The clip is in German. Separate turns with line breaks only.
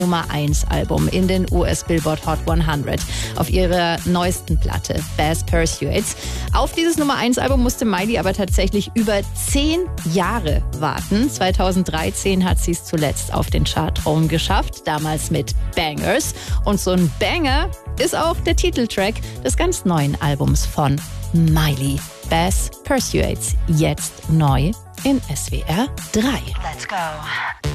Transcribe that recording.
Nummer 1 Album in den US Billboard Hot 100 auf ihrer neuesten Platte Bass Pursuits. Auf dieses Nummer 1 Album musste Miley aber tatsächlich über 10 Jahre warten. 2013 hat sie es zuletzt auf den Chartthron geschafft, damals mit Bangers. Und so ein Banger ist auch der Titeltrack des ganz neuen Albums von Miley. Bass Pursuits, jetzt neu in SWR 3.
Let's go.